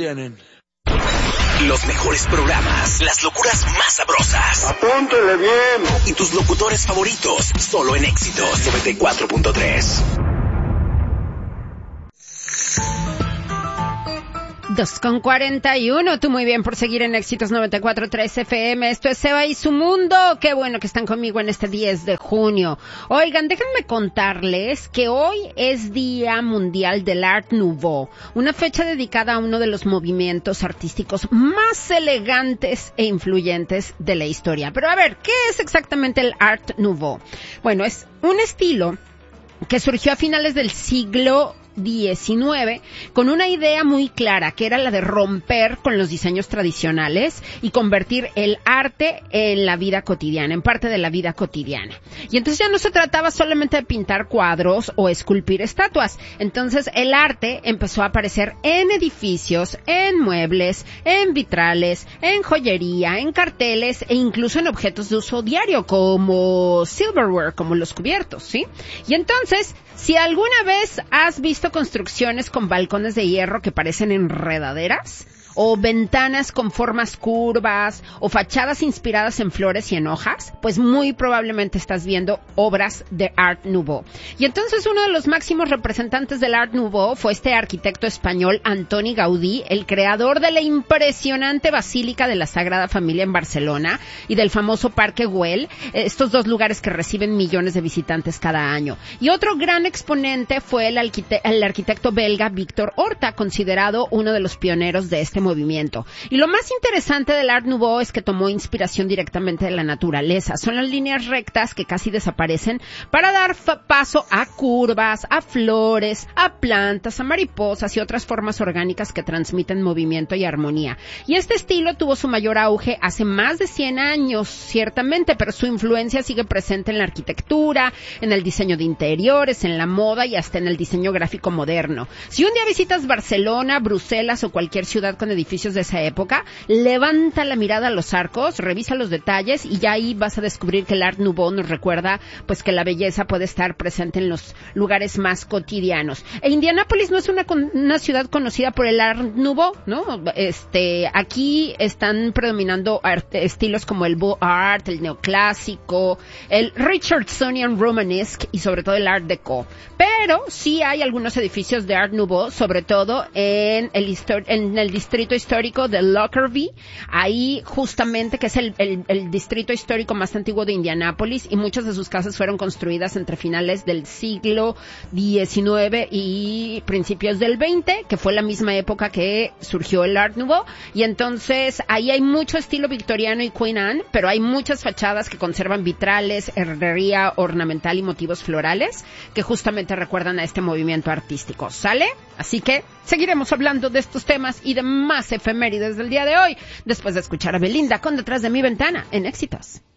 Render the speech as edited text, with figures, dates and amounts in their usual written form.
tienen. Los mejores programas, las locuras más sabrosas. Apúntele bien. Y tus locutores favoritos, solo en Éxitos 94.3. 2:41, tú muy bien por seguir en Éxitos 94.3 FM. Esto es Seba y su mundo. Qué bueno que están conmigo en este 10 de junio. Oigan, déjenme contarles que hoy es Día Mundial del Art Nouveau, una fecha dedicada a uno de los movimientos artísticos más elegantes e influyentes de la historia. Pero a ver, ¿qué es exactamente el Art Nouveau? Bueno, es un estilo que surgió a finales del siglo XIX con una idea muy clara, que era la de romper con los diseños tradicionales y convertir el arte en la vida cotidiana, en parte de la vida cotidiana. Y entonces ya no se trataba solamente de pintar cuadros o esculpir estatuas. Entonces el arte empezó a aparecer en edificios, en muebles, en vitrales, en joyería, en carteles e incluso en objetos de uso diario como silverware, como los cubiertos, ¿sí? Y entonces, si alguna vez has visto construcciones con balcones de hierro que parecen enredaderas, o ventanas con formas curvas, o fachadas inspiradas en flores y en hojas, pues muy probablemente estás viendo obras de Art Nouveau. Y entonces uno de los máximos representantes del Art Nouveau fue este arquitecto español Antoni Gaudí, el creador de la impresionante Basílica de la Sagrada Familia en Barcelona y del famoso Parque Güell, estos dos lugares que reciben millones de visitantes cada año. Y otro gran exponente fue el arquitecto belga Victor Horta, considerado uno de los pioneros de este movimiento. Y lo más interesante del Art Nouveau es que tomó inspiración directamente de la naturaleza. Son las líneas rectas que casi desaparecen para dar paso a curvas, a flores, a plantas, a mariposas y otras formas orgánicas que transmiten movimiento y armonía. Y este estilo tuvo su mayor auge hace más de 100 años, ciertamente, pero su influencia sigue presente en la arquitectura, en el diseño de interiores, en la moda y hasta en el diseño gráfico moderno. Si un día visitas Barcelona, Bruselas o cualquier ciudad con edificios de esa época, levanta la mirada a los arcos, revisa los detalles y ya ahí vas a descubrir que el Art Nouveau nos recuerda pues que la belleza puede estar presente en los lugares más cotidianos. E Indianápolis no es una ciudad conocida por el Art Nouveau, ¿no? Aquí están predominando estilos como el Beaux Art, el neoclásico, el Richardsonian Romanesque y sobre todo el Art Deco. Pero sí hay algunos edificios de Art Nouveau, sobre todo en el distrito histórico de Lockerbie, ahí justamente que es el distrito histórico más antiguo de Indianápolis, y muchas de sus casas fueron construidas entre finales del siglo XIX y principios del XX, que fue la misma época que surgió el Art Nouveau. Y entonces ahí hay mucho estilo victoriano y Queen Anne, pero hay muchas fachadas que conservan vitrales, herrería ornamental y motivos florales que justamente recuerdan a este movimiento artístico. ¿Sale? Así que seguiremos hablando de estos temas y de más efemérides del día de hoy, después de escuchar a Belinda con Detrás de mi ventana en Éxitos.